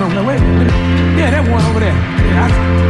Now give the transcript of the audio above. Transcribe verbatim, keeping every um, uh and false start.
No, wait a minute. Yeah, that one over there. Yeah, I,